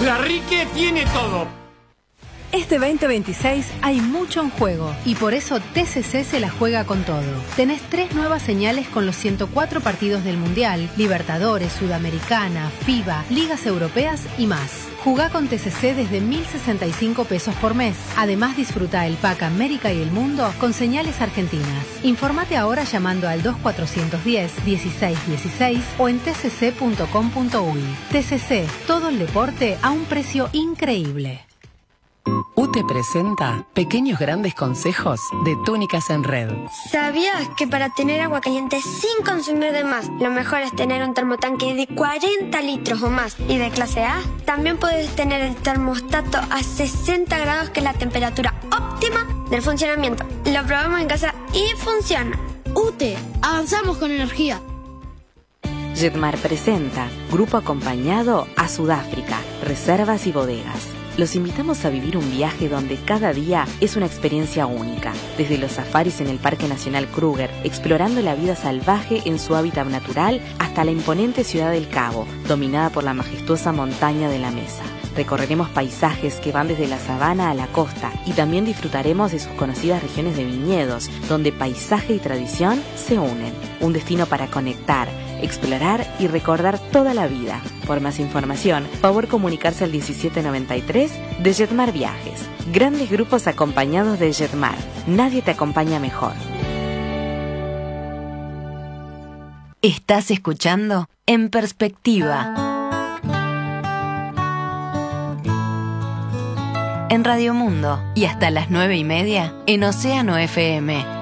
La Rique tiene todo. Este 2026 hay mucho en juego y por eso TCC se la juega con todo. Tenés 3 nuevas señales con los 104 partidos del Mundial, Libertadores, Sudamericana, FIBA, Ligas Europeas y más. Jugá con TCC desde 1.065 pesos por mes. Además disfruta el pack América y el Mundo con señales argentinas. Informate ahora llamando al 2410-1616 o en tcc.com.uy. TCC, todo el deporte a un precio increíble. UTE presenta Pequeños Grandes Consejos de Túnicas en Red. ¿Sabías que para tener agua caliente sin consumir de más, lo mejor es tener un termotanque de 40 litros o más y de clase A? También puedes tener el termostato a 60 grados, que es la temperatura óptima del funcionamiento. Lo probamos en casa y funciona. UTE, avanzamos con energía. Jetmar presenta Grupo Acompañado a Sudáfrica, Reservas y Bodegas. Los invitamos a vivir un viaje donde cada día es una experiencia única. Desde los safaris en el Parque Nacional Kruger, explorando la vida salvaje en su hábitat natural, hasta la imponente ciudad del Cabo, dominada por la majestuosa montaña de la Mesa. Recorreremos paisajes que van desde la sabana a la costa y también disfrutaremos de sus conocidas regiones de viñedos, donde paisaje y tradición se unen. Un destino para conectar, explorar y recordar toda la vida. Por más información, favor comunicarse al 1793 de Jetmar Viajes. Grandes grupos acompañados de Jetmar. Nadie te acompaña mejor. Estás escuchando En Perspectiva. En Radio Mundo y hasta las 9:30 en Océano FM.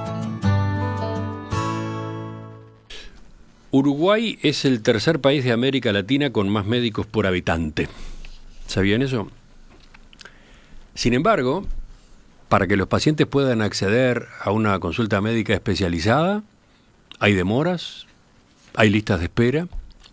Uruguay es el tercer país de América Latina con más médicos por habitante. ¿Sabían eso? Sin embargo, para que los pacientes puedan acceder a una consulta médica especializada, hay demoras, hay listas de espera.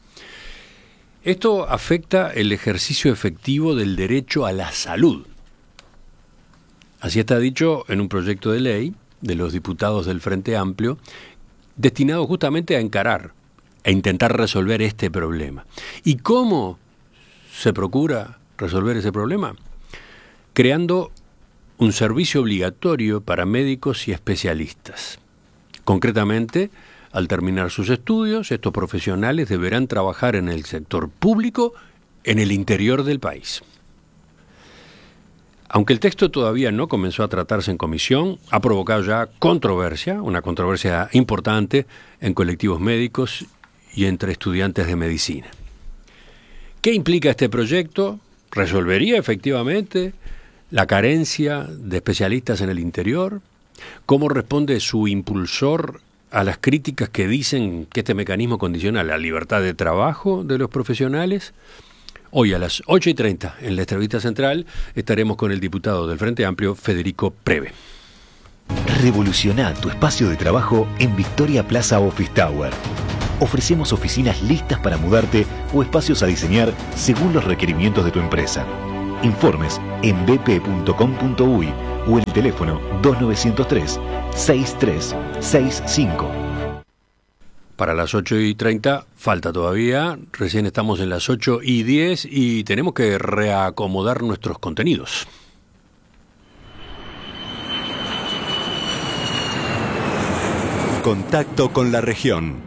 Esto afecta el ejercicio efectivo del derecho a la salud. Así está dicho en un proyecto de ley de los diputados del Frente Amplio, destinado justamente a encarar e intentar resolver este problema. ¿Y cómo se procura resolver ese problema? Creando un servicio obligatorio para médicos y especialistas. Concretamente, al terminar sus estudios, estos profesionales deberán trabajar en el sector público en el interior del país. Aunque el texto todavía no comenzó a tratarse en comisión, ha provocado ya controversia, una controversia importante en colectivos médicos y entre estudiantes de medicina. ¿Qué implica este proyecto? ¿Resolvería efectivamente la carencia de especialistas en el interior? ¿Cómo responde su impulsor a las críticas que dicen que este mecanismo condiciona la libertad de trabajo de los profesionales? Hoy a las 8:30 en la entrevista central estaremos con el diputado del Frente Amplio, Federico Preve. Revoluciona tu espacio de trabajo en Victoria Plaza Office Tower. Ofrecemos oficinas listas para mudarte o espacios a diseñar según los requerimientos de tu empresa. Informes en bp.com.uy o el teléfono 2903-6365. Para las 8:30 falta todavía, recién estamos en las 8:10 y tenemos que reacomodar nuestros contenidos. Contacto con la región.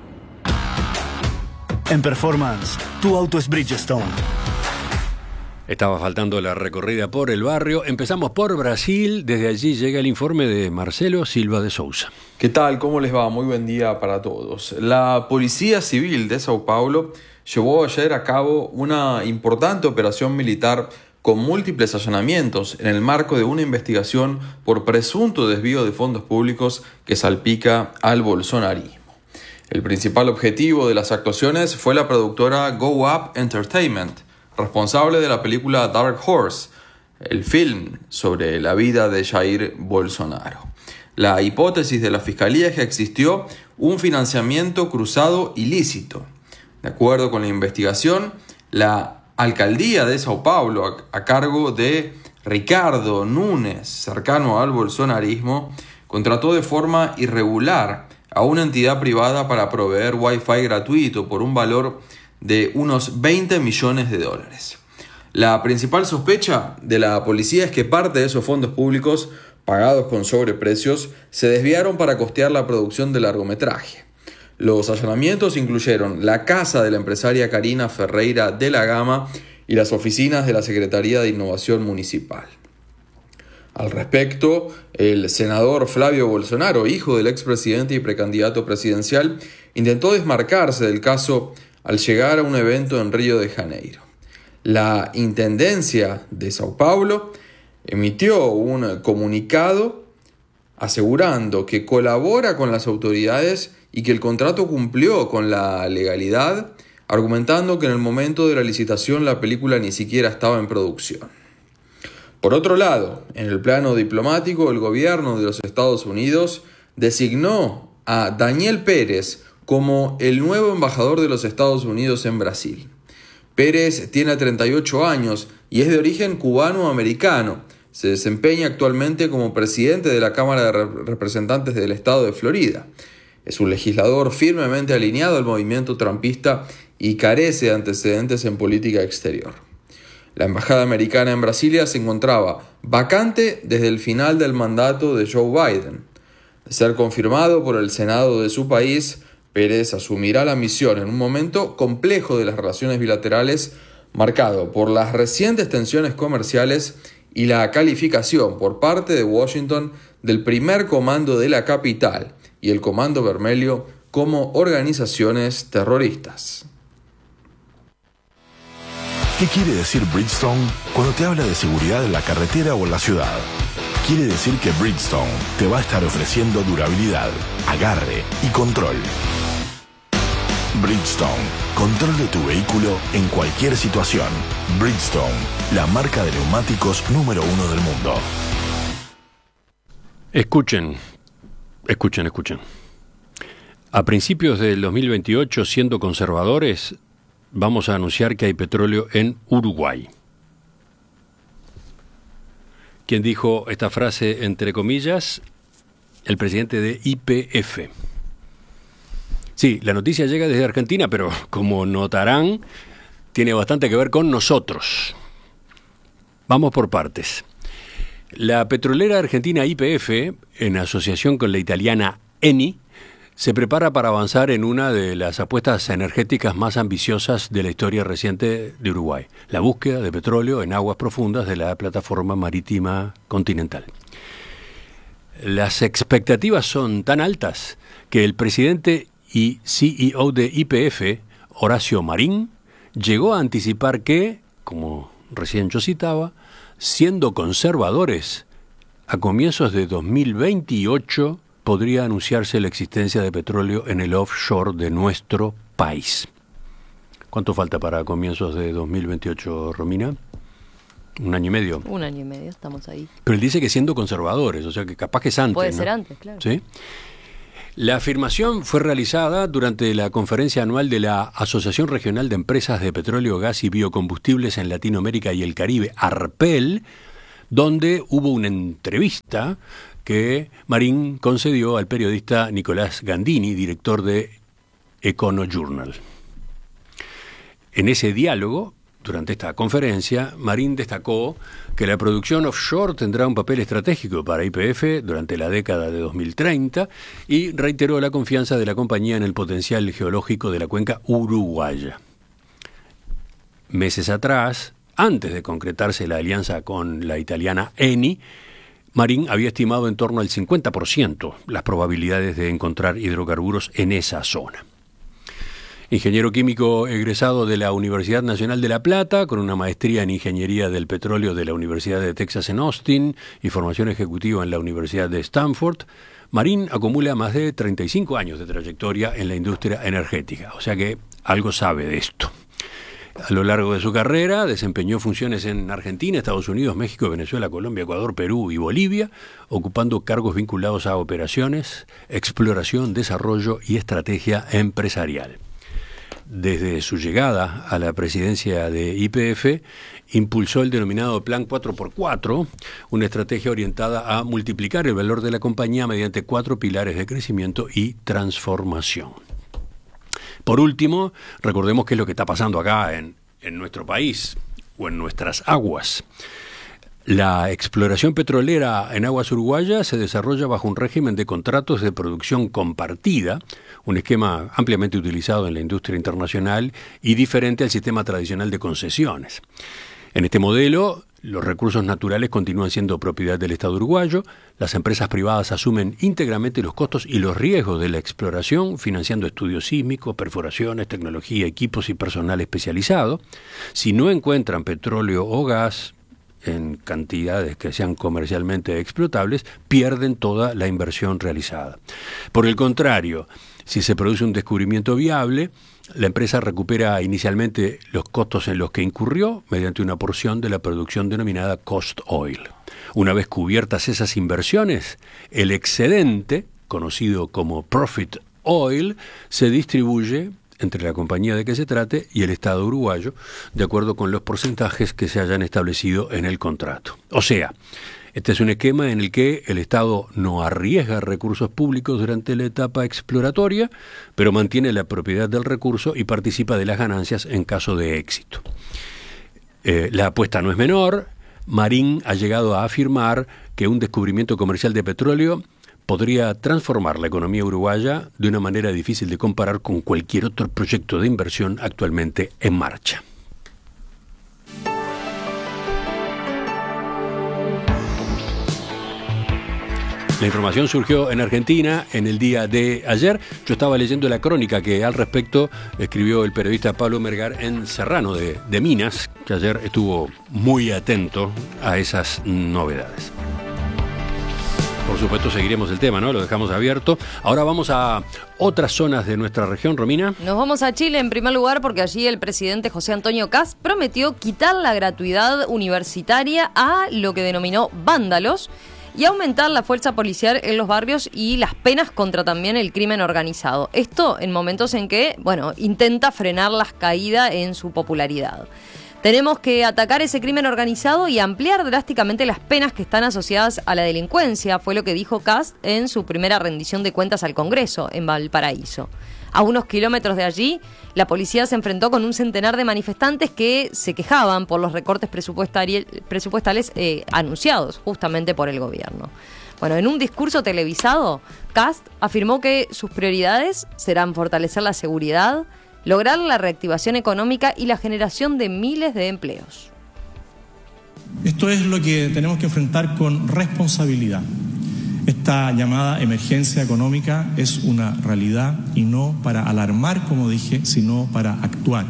En Performance, tu auto es Bridgestone. Estaba faltando la recorrida por el barrio. Empezamos por Brasil. Desde allí llega el informe de Marcelo Silva de Sousa. ¿Qué tal? ¿Cómo les va? Muy buen día para todos. La Policía Civil de Sao Paulo llevó ayer a cabo una importante operación militar con múltiples allanamientos en el marco de una investigación por presunto desvío de fondos públicos que salpica al bolsonarismo. El principal objetivo de las actuaciones fue la productora Go Up Entertainment, responsable de la película Dark Horse, el film sobre la vida de Jair Bolsonaro. La hipótesis de la Fiscalía es que existió un financiamiento cruzado ilícito. De acuerdo con la investigación, la alcaldía de Sao Paulo, a cargo de Ricardo Nunes, cercano al bolsonarismo, contrató de forma irregular a una entidad privada para proveer Wi-Fi gratuito por un valor de unos $20 millones. La principal sospecha de la policía es que parte de esos fondos públicos, pagados con sobreprecios, se desviaron para costear la producción del largometraje. Los allanamientos incluyeron la casa de la empresaria Karina Ferreira de la Gama y las oficinas de la Secretaría de Innovación Municipal. Al respecto, el senador Flavio Bolsonaro, hijo del expresidente y precandidato presidencial, intentó desmarcarse del caso al llegar a un evento en Río de Janeiro. La Intendencia de Sao Paulo emitió un comunicado asegurando que colabora con las autoridades y que el contrato cumplió con la legalidad, argumentando que en el momento de la licitación la película ni siquiera estaba en producción. Por otro lado, en el plano diplomático, el gobierno de los Estados Unidos designó a Daniel Pérez como el nuevo embajador de los Estados Unidos en Brasil. Pérez tiene 38 años y es de origen cubano-americano. Se desempeña actualmente como presidente de la Cámara de Representantes del Estado de Florida. Es un legislador firmemente alineado al movimiento trumpista y carece de antecedentes en política exterior. La embajada americana en Brasilia se encontraba vacante desde el final del mandato de Joe Biden. De ser confirmado por el Senado de su país, Pérez asumirá la misión en un momento complejo de las relaciones bilaterales, marcado por las recientes tensiones comerciales y la calificación por parte de Washington del primer comando de la capital y el Comando Vermelho como organizaciones terroristas. ¿Qué quiere decir Bridgestone cuando te habla de seguridad en la carretera o en la ciudad? Quiere decir que Bridgestone te va a estar ofreciendo durabilidad, agarre y control. Bridgestone, control de tu vehículo en cualquier situación. Bridgestone, la marca de neumáticos número 1 del mundo. Escuchen. A principios del 2028, siendo conservadores, vamos a anunciar que hay petróleo en Uruguay. ¿Quién dijo esta frase entre comillas? El presidente de YPF. Sí, la noticia llega desde Argentina, pero como notarán, tiene bastante que ver con nosotros. Vamos por partes. La petrolera argentina YPF, en asociación con la italiana Eni, se prepara para avanzar en una de las apuestas energéticas más ambiciosas de la historia reciente de Uruguay, la búsqueda de petróleo en aguas profundas de la plataforma marítima continental. Las expectativas son tan altas que el presidente y CEO de YPF, Horacio Marín, llegó a anticipar que, como recién yo citaba, siendo conservadores, a comienzos de 2028 podría anunciarse la existencia de petróleo en el offshore de nuestro país. ¿Cuánto falta para comienzos de 2028, Romina? ¿Un año y medio? Un año y medio, estamos ahí. Pero él dice que siendo conservadores, o sea que capaz que es antes. Puede ¿no? ser antes, claro. ¿Sí? La afirmación fue realizada durante la conferencia anual de la Asociación Regional de Empresas de Petróleo, Gas y Biocombustibles en Latinoamérica y el Caribe, ARPEL, donde hubo una entrevista que Marín concedió al periodista Nicolás Gandini, director de Econojournal. En ese diálogo, durante esta conferencia, Marín destacó que la producción offshore tendrá un papel estratégico para YPF durante la década de 2030 y reiteró la confianza de la compañía en el potencial geológico de la cuenca uruguaya. Meses atrás, antes de concretarse la alianza con la italiana Eni, Marín había estimado en torno al 50% las probabilidades de encontrar hidrocarburos en esa zona. Ingeniero químico egresado de la Universidad Nacional de La Plata, con una maestría en Ingeniería del Petróleo de la Universidad de Texas en Austin y formación ejecutiva en la Universidad de Stanford, Marín acumula más de 35 años de trayectoria en la industria energética, o sea que algo sabe de esto. A lo largo de su carrera desempeñó funciones en Argentina, Estados Unidos, México, Venezuela, Colombia, Ecuador, Perú y Bolivia, ocupando cargos vinculados a operaciones, exploración, desarrollo y estrategia empresarial. Desde su llegada a la presidencia de YPF, impulsó el denominado Plan 4x4, una estrategia orientada a multiplicar el valor de la compañía mediante 4 pilares de crecimiento y transformación. Por último, recordemos qué es lo que está pasando acá en nuestro país. o en nuestras aguas. La exploración petrolera en aguas uruguayas se desarrolla bajo un régimen de contratos de producción compartida, un esquema ampliamente utilizado en la industria internacional y diferente al sistema tradicional de concesiones. En este modelo, los recursos naturales continúan siendo propiedad del Estado uruguayo, las empresas privadas asumen íntegramente los costos y los riesgos de la exploración, financiando estudios sísmicos, perforaciones, tecnología, equipos y personal especializado. Si no encuentran petróleo o gas en cantidades que sean comercialmente explotables, pierden toda la inversión realizada. Por el contrario, si se produce un descubrimiento viable, la empresa recupera inicialmente los costos en los que incurrió mediante una porción de la producción denominada cost oil. Una vez cubiertas esas inversiones, el excedente, conocido como profit oil, se distribuye entre la compañía de que se trate y el Estado uruguayo, de acuerdo con los porcentajes que se hayan establecido en el contrato. O sea, este es un esquema en el que el Estado no arriesga recursos públicos durante la etapa exploratoria, pero mantiene la propiedad del recurso y participa de las ganancias en caso de éxito. La apuesta no es menor. Marín ha llegado a afirmar que un descubrimiento comercial de petróleo podría transformar la economía uruguaya de una manera difícil de comparar con cualquier otro proyecto de inversión actualmente en marcha. La información surgió en Argentina en el día de ayer. Yo estaba leyendo la crónica que al respecto escribió el periodista Pablo Mergar en Serrano de Minas, que ayer estuvo muy atento a esas novedades. Por supuesto seguiremos el tema, ¿no? Lo dejamos abierto. Ahora vamos a otras zonas de nuestra región, Romina. Nos vamos a Chile en primer lugar porque allí el presidente José Antonio Kast prometió quitar la gratuidad universitaria a lo que denominó vándalos y aumentar la fuerza policial en los barrios y las penas contra también el crimen organizado. Esto en momentos en que, intenta frenar la caída en su popularidad. Tenemos que atacar ese crimen organizado y ampliar drásticamente las penas que están asociadas a la delincuencia, fue lo que dijo Kast en su primera rendición de cuentas al Congreso, en Valparaíso. A unos kilómetros de allí, la policía se enfrentó con un centenar de manifestantes que se quejaban por los recortes presupuestales anunciados justamente por el gobierno. En un discurso televisado, Kast afirmó que sus prioridades serán fortalecer la seguridad, lograr la reactivación económica y la generación de miles de empleos. Esto es lo que tenemos que enfrentar con responsabilidad. Esta llamada emergencia económica es una realidad y no para alarmar, como dije, sino para actuar.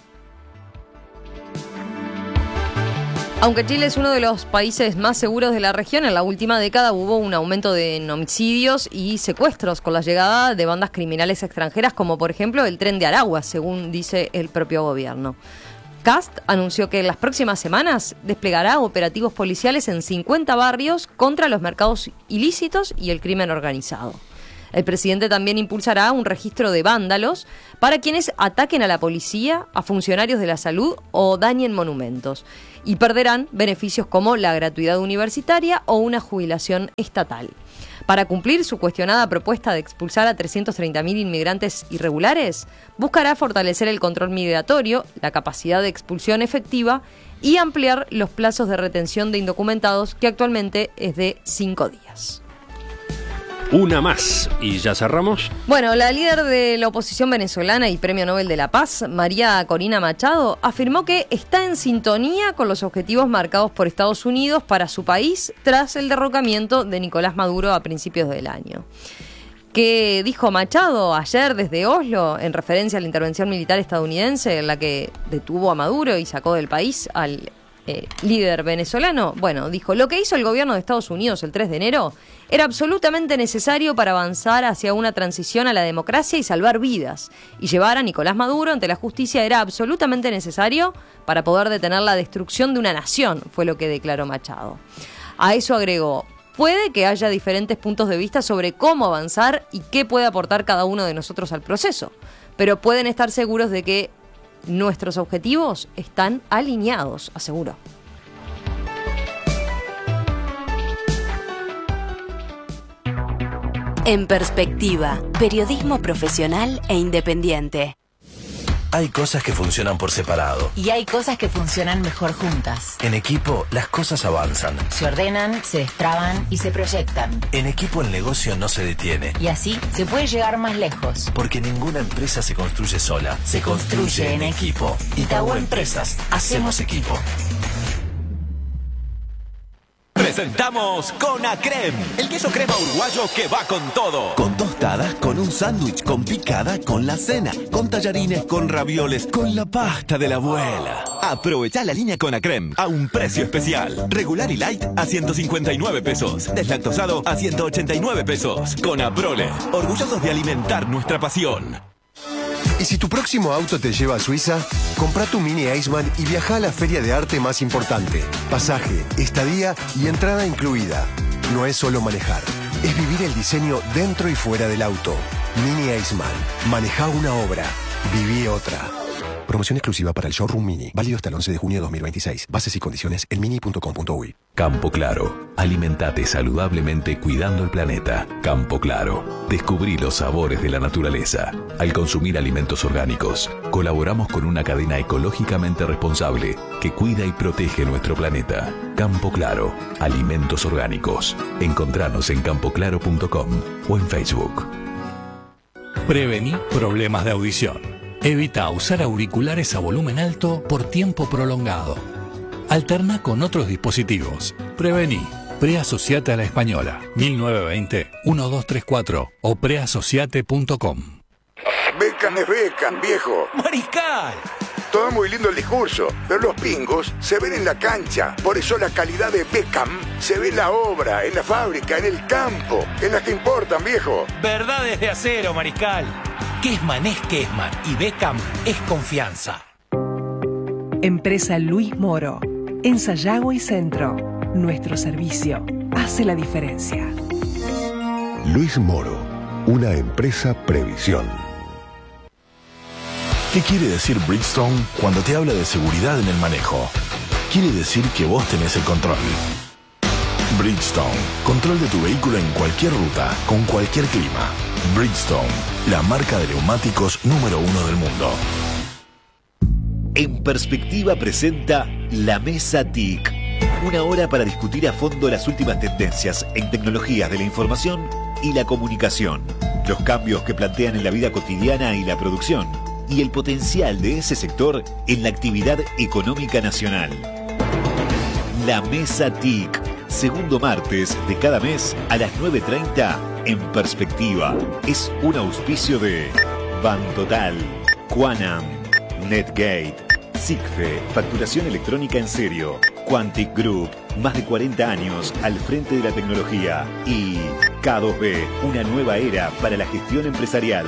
Aunque Chile es uno de los países más seguros de la región, en la última década hubo un aumento de homicidios y secuestros con la llegada de bandas criminales extranjeras, como por ejemplo el Tren de Aragua, según dice el propio gobierno. Kast anunció que en las próximas semanas desplegará operativos policiales en 50 barrios contra los mercados ilícitos y el crimen organizado. El presidente también impulsará un registro de vándalos para quienes ataquen a la policía, a funcionarios de la salud o dañen monumentos, y perderán beneficios como la gratuidad universitaria o una jubilación estatal. Para cumplir su cuestionada propuesta de expulsar a 330.000 inmigrantes irregulares, buscará fortalecer el control migratorio, la capacidad de expulsión efectiva y ampliar los plazos de retención de indocumentados, que actualmente es de 5 días. Una más y ya cerramos. La líder de la oposición venezolana y Premio Nobel de la Paz, María Corina Machado, afirmó que está en sintonía con los objetivos marcados por Estados Unidos para su país tras el derrocamiento de Nicolás Maduro a principios del año. ¿Qué dijo Machado ayer desde Oslo en referencia a la intervención militar estadounidense en la que detuvo a Maduro y sacó del país al líder venezolano? Dijo: lo que hizo el gobierno de Estados Unidos el 3 de enero era absolutamente necesario para avanzar hacia una transición a la democracia y salvar vidas. Y llevar a Nicolás Maduro ante la justicia era absolutamente necesario para poder detener la destrucción de una nación, fue lo que declaró Machado. A eso agregó: puede que haya diferentes puntos de vista sobre cómo avanzar y qué puede aportar cada uno de nosotros al proceso, pero pueden estar seguros de que nuestros objetivos están alineados, aseguró. En Perspectiva, periodismo profesional e independiente. Hay cosas que funcionan por separado. Y hay cosas que funcionan mejor juntas. En equipo, las cosas avanzan. Se ordenan, se destraban y se proyectan. En equipo el negocio no se detiene. Y así se puede llegar más lejos. Porque ninguna empresa se construye sola. Se construye en equipo. Itaú Empresas. Hacemos equipo. Presentamos Conacrem, el queso crema uruguayo que va con todo. Con tostadas, con un sándwich, con picada, con la cena, con tallarines, con ravioles, con la pasta de la abuela. Aprovecha la línea Conacrem a un precio especial. Regular y light a 159 pesos. Deslactosado a 189 pesos. Con Aprole, orgullosos de alimentar nuestra pasión. Y si tu próximo auto te lleva a Suiza, compra tu Mini Iceman y viaja a la feria de arte más importante. Pasaje, estadía y entrada incluida. No es solo manejar, es vivir el diseño dentro y fuera del auto. Mini Iceman. Maneja una obra, viví otra. Promoción exclusiva para el showroom Mini. Válido hasta el 11 de junio de 2026. Bases y condiciones en mini.com.uy. Campo Claro. Alimentate saludablemente cuidando el planeta. Campo Claro. Descubrí los sabores de la naturaleza. Al consumir alimentos orgánicos, colaboramos con una cadena ecológicamente responsable que cuida y protege nuestro planeta. Campo Claro. Alimentos orgánicos. Encontranos en campoclaro.com o en Facebook. Prevení problemas de audición. Evita usar auriculares a volumen alto por tiempo prolongado. Alterna con otros dispositivos. Prevení. Preasociate a la Española. 1920-1234 o preasociate.com. Beckham es Beckham, viejo. ¡Mariscal! Todo muy lindo el discurso, pero los pingos se ven en la cancha. Por eso la calidad de Beckham se ve en la obra, en la fábrica, en el campo, en las que importan, viejo. Verdades de acero, Mariscal. Kessman es Kessman y Beckham es confianza. Empresa Luis Moro. En Sayago y Centro. Nuestro servicio hace la diferencia. Luis Moro. Una empresa previsión. ¿Qué quiere decir Bridgestone cuando te habla de seguridad en el manejo? Quiere decir que vos tenés el control. Bridgestone, control de tu vehículo en cualquier ruta, con cualquier clima. Bridgestone, la marca de neumáticos número 1 del mundo. En Perspectiva presenta La Mesa TIC. Una hora para discutir a fondo las últimas tendencias en tecnologías de la información y la comunicación, los cambios que plantean en la vida cotidiana y la producción, y el potencial de ese sector en la actividad económica nacional. La Mesa TIC, segundo martes de cada mes a las 9:30 en Perspectiva. Es un auspicio de Bantotal, Quanam, Netgate, SICFE, facturación electrónica en serio, Quantic Group, más de 40 años al frente de la tecnología, y K2B, una nueva era para la gestión empresarial.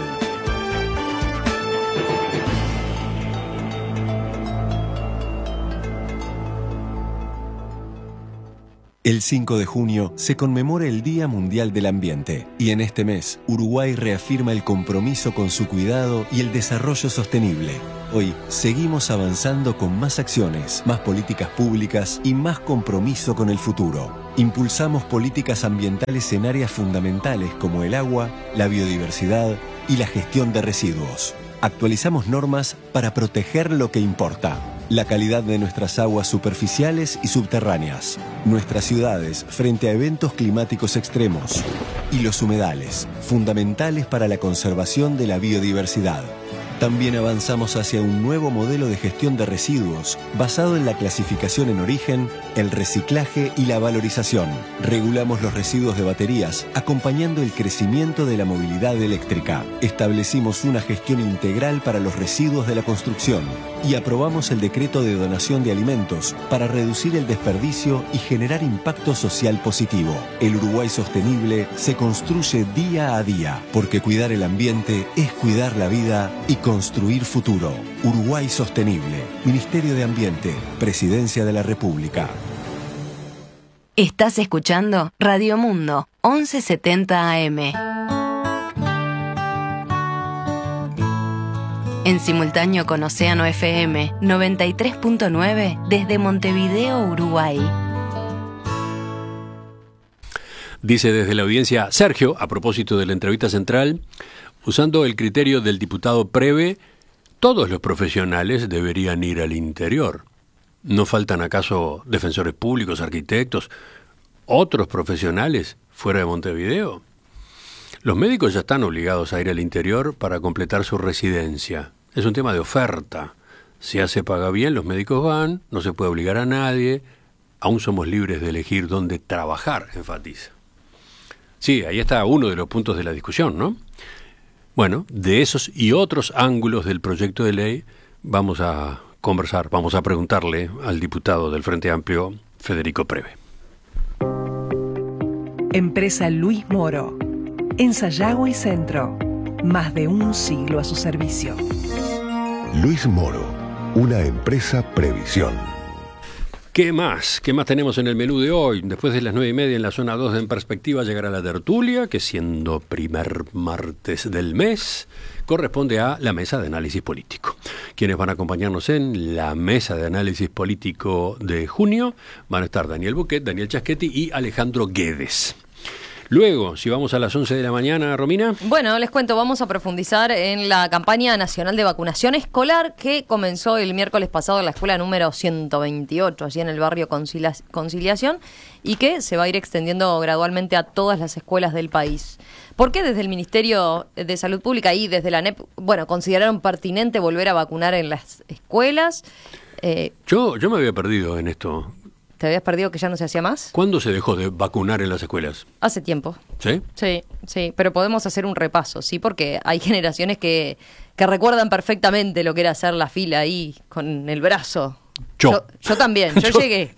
El 5 de junio se conmemora el Día Mundial del Ambiente y en este mes Uruguay reafirma el compromiso con su cuidado y el desarrollo sostenible. Hoy seguimos avanzando con más acciones, más políticas públicas y más compromiso con el futuro. Impulsamos políticas ambientales en áreas fundamentales como el agua, la biodiversidad y la gestión de residuos. Actualizamos normas para proteger lo que importa. La calidad de nuestras aguas superficiales y subterráneas, nuestras ciudades frente a eventos climáticos extremos y los humedales, fundamentales para la conservación de la biodiversidad. También avanzamos hacia un nuevo modelo de gestión de residuos basado en la clasificación en origen, el reciclaje y la valorización. Regulamos los residuos de baterías, acompañando el crecimiento de la movilidad eléctrica. Establecimos una gestión integral para los residuos de la construcción y aprobamos el decreto de donación de alimentos para reducir el desperdicio y generar impacto social positivo. El Uruguay sostenible se construye día a día, porque cuidar el ambiente es cuidar la vida y construir futuro. Uruguay Sostenible. Ministerio de Ambiente. Presidencia de la República. Estás escuchando Radio Mundo, 1170 AM. En simultáneo con Océano FM 93.9 desde Montevideo, Uruguay. Dice desde la audiencia Sergio, a propósito de la entrevista central, usando el criterio del diputado Preve, todos los profesionales deberían ir al interior. ¿No faltan acaso defensores públicos, arquitectos, otros profesionales fuera de Montevideo? Los médicos ya están obligados a ir al interior para completar su residencia. Es un tema de oferta. Si se paga bien, los médicos van, no se puede obligar a nadie, aún somos libres de elegir dónde trabajar, enfatiza. Sí, ahí está uno de los puntos de la discusión, ¿no? Bueno, de esos y otros ángulos del proyecto de ley vamos a conversar, vamos a preguntarle al diputado del Frente Amplio, Federico Preve. Empresa Luis Moro. En Sayago y Centro. Más de un siglo a su servicio. Luis Moro, una empresa Previsión. ¿Qué más? ¿Qué más tenemos en el menú de hoy? Después de las 9:30 en la zona 2 de En Perspectiva llegará la tertulia, que siendo primer martes del mes, corresponde a la mesa de análisis político. Quienes van a acompañarnos en la mesa de análisis político de junio van a estar Daniel Buquet, Daniel Chaschetti y Alejandro Guedes. Luego, si vamos a las 11 de la mañana, Romina. Bueno, les cuento, vamos a profundizar en la campaña nacional de vacunación escolar que comenzó el miércoles pasado en la escuela número 128, allí en el barrio Conciliación, y que se va a ir extendiendo gradualmente a todas las escuelas del país. ¿Por qué desde el Ministerio de Salud Pública y desde la ANEP, consideraron pertinente volver a vacunar en las escuelas? Yo me había perdido en esto. ¿Te habías perdido que ya no se hacía más? ¿Cuándo se dejó de vacunar en las escuelas? Hace tiempo. ¿Sí? Sí, pero podemos hacer un repaso, ¿sí? Porque hay generaciones que recuerdan perfectamente lo que era hacer la fila ahí con el brazo. Yo también, yo llegué.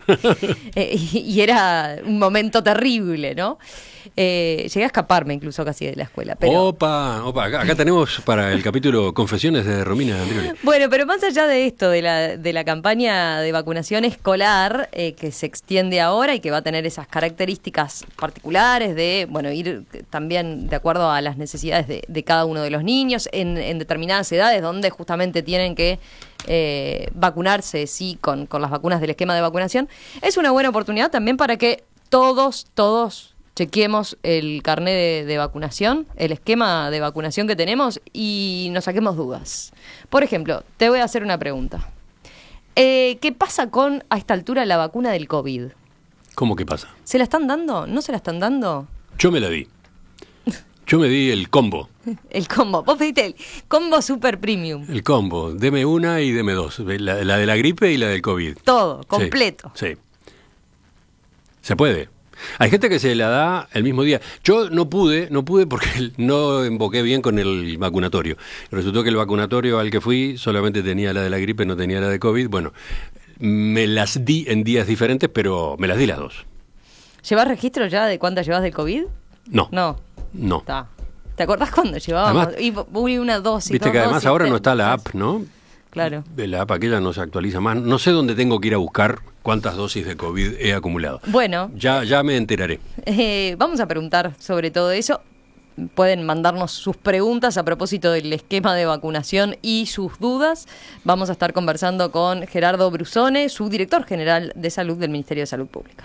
Y era un momento terrible, ¿no? Llegué a escaparme incluso casi de la escuela. Pero... Opa, acá tenemos para el capítulo Confesiones de Romina Andrioli. Bueno, pero más allá de esto, de la campaña de vacunación escolar que se extiende ahora y que va a tener esas características particulares de, ir también de acuerdo a las necesidades de cada uno de los niños en determinadas edades donde justamente tienen que vacunarse, sí, con las vacunas del esquema de vacunación, es una buena oportunidad también para que todos chequeemos el carnet de vacunación, el esquema de vacunación que tenemos y nos saquemos dudas. Por ejemplo, te voy a hacer una pregunta. ¿Qué pasa con, a esta altura, la vacuna del COVID? ¿Cómo que pasa? ¿Se la están dando? ¿No se la están dando? Yo me la di. Yo me di el combo. El combo. Vos pediste el combo super premium. El combo. Deme una y deme dos. La de la gripe y la del COVID. Todo, completo. Sí. Se puede. Hay gente que se la da el mismo día. Yo no pude porque no invoqué bien con el vacunatorio. Resultó que el vacunatorio al que fui solamente tenía la de la gripe, no tenía la de COVID. Bueno, me las di en días diferentes, pero me las di las dos. ¿Llevas registro ya de cuántas llevas del COVID? No. Está. ¿Te acordás cuando llevábamos? Una dosis. Viste que además ahora no está la app, ¿no? Claro. La app aquella no se actualiza más. No sé dónde tengo que ir a buscar cuántas dosis de COVID he acumulado. Bueno. Ya me enteraré. Vamos a preguntar sobre todo eso. Pueden mandarnos sus preguntas a propósito del esquema de vacunación y sus dudas. Vamos a estar conversando con Gerardo Brusone, subdirector general de Salud del Ministerio de Salud Pública.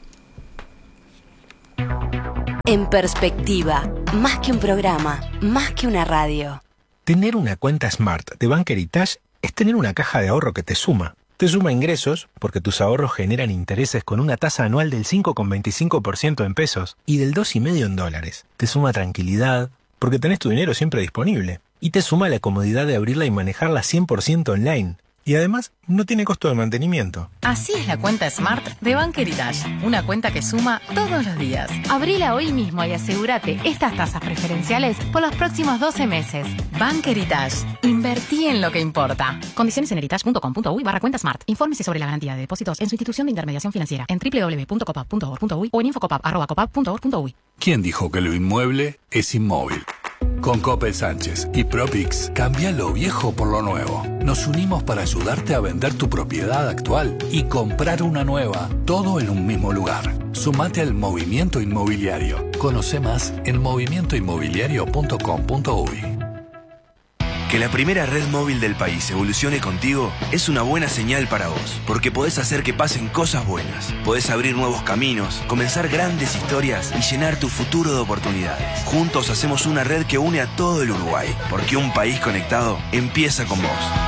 En Perspectiva, más que un programa, más que una radio. Tener una cuenta Smart de Bank Heritage es tener una caja de ahorro que te suma. Te suma ingresos, porque tus ahorros generan intereses con una tasa anual del 5,25% en pesos y del 2,5% en dólares. Te suma tranquilidad, porque tenés tu dinero siempre disponible. Y te suma la comodidad de abrirla y manejarla 100% online. Y además, no tiene costo de mantenimiento. Así es la cuenta Smart de Bank Heritage. Una cuenta que suma todos los días. Abrila hoy mismo y asegúrate estas tasas preferenciales por los próximos 12 meses. Bank Heritage. Invertí en lo que importa. Condiciones en heritage.com.uy/cuenta Smart. Infórmese sobre la garantía de depósitos en su institución de intermediación financiera en www.copap.org.uy o en infocopap@copap.org.uy. ¿Quién dijo que lo inmueble es inmóvil? Con Coppel Sánchez y Propix, cambia lo viejo por lo nuevo. Nos unimos para ayudarte a vender tu propiedad actual y comprar una nueva, todo en un mismo lugar. Sumate al movimiento inmobiliario. Conoce más en movimientoinmobiliario.com.uy. Que la primera red móvil del país evolucione contigo es una buena señal para vos, porque podés hacer que pasen cosas buenas, podés abrir nuevos caminos, comenzar grandes historias y llenar tu futuro de oportunidades. Juntos hacemos una red que une a todo el Uruguay, porque un país conectado empieza con vos.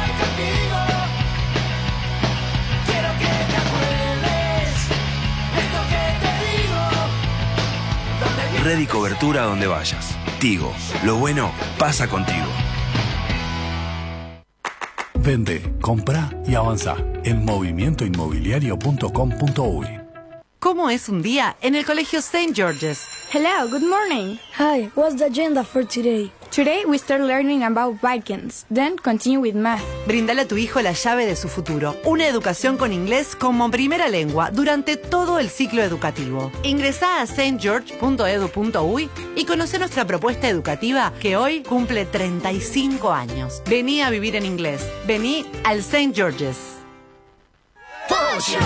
Red y cobertura donde vayas. Tigo, lo bueno pasa contigo. Vende, compra y avanza en movimientoinmobiliario.com.uy. ¿Cómo es un día en el Colegio St. George's? Hello, good morning. Hi, what's the agenda for today? Today we start learning about Vikings, then continue with math. Brindale a tu hijo la llave de su futuro, una educación con inglés como primera lengua durante todo el ciclo educativo. Ingresá a stgeorge.edu.uy y conoce nuestra propuesta educativa que hoy cumple 35 años. Vení a vivir en inglés. Vení al St. George's. Pollo.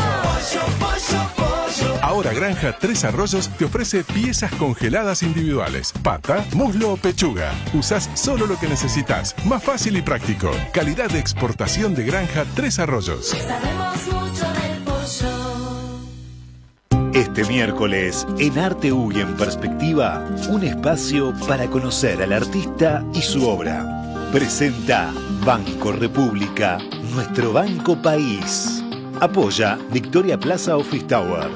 Ahora Granja Tres Arroyos te ofrece piezas congeladas individuales. Pata, muslo o pechuga. Usás solo lo que necesitas. Más fácil y práctico. Calidad de exportación de Granja Tres Arroyos. Sabemos mucho del pollo. Este miércoles, en Arte Uy en Perspectiva, un espacio para conocer al artista y su obra. Presenta Banco República, nuestro banco país. Apoya Victoria Plaza Office Tower.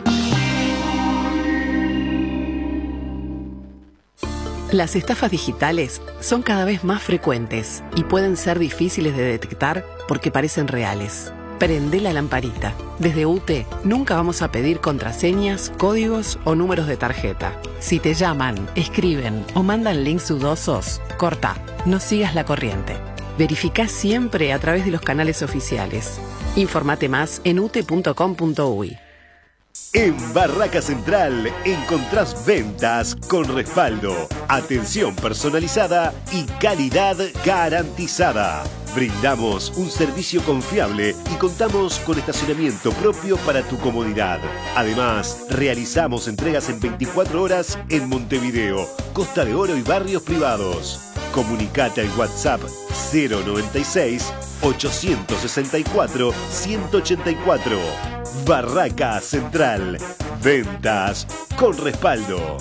Las estafas digitales son cada vez más frecuentes y pueden ser difíciles de detectar porque parecen reales. Prende la lamparita. Desde UTE nunca vamos a pedir contraseñas, códigos o números de tarjeta. Si te llaman, escriben o mandan links dudosos, corta, no sigas la corriente. Verificá siempre a través de los canales oficiales. Infórmate más en ute.com.uy. En Barraca Central encontrás ventas con respaldo, atención personalizada y calidad garantizada. Brindamos un servicio confiable y contamos con estacionamiento propio para tu comodidad. Además, realizamos entregas en 24 horas en Montevideo, Costa de Oro y barrios privados. Comunicate al WhatsApp 096 864 184. Barraca Central. Ventas con respaldo.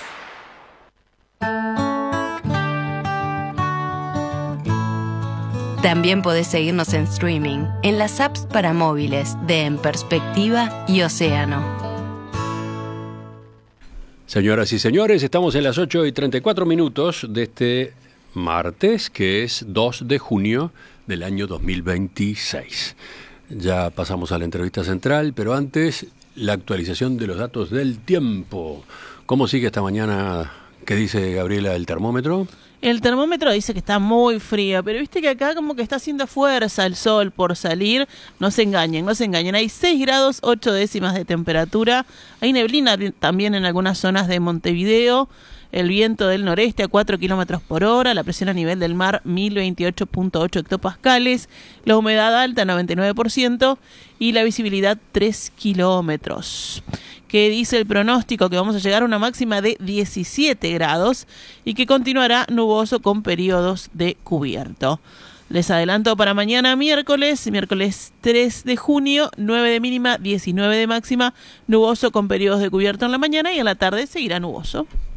También podés seguirnos en streaming, en las apps para móviles de En Perspectiva y Océano. Señoras y señores, estamos en las 8:34 de este martes, que es 2 de junio del año 2026. Ya pasamos a la entrevista central, pero antes, la actualización de los datos del tiempo. ¿Cómo sigue esta mañana? ¿Qué dice Gabriela el termómetro? El termómetro dice que está muy frío, pero viste que acá como que está haciendo fuerza el sol por salir. No se engañen. Hay 6 grados 8 décimas de temperatura. Hay neblina también en algunas zonas de Montevideo. El viento del noreste a 4 kilómetros por hora, la presión a nivel del mar 1028.8 hectopascales, la humedad alta 99% y la visibilidad 3 kilómetros. Que dice el pronóstico que vamos a llegar a una máxima de 17 grados y que continuará nuboso con periodos de cubierto. Les adelanto para mañana miércoles 3 de junio, 9 de mínima, 19 de máxima, nuboso con periodos de cubierto en la mañana y en la tarde seguirá nuboso.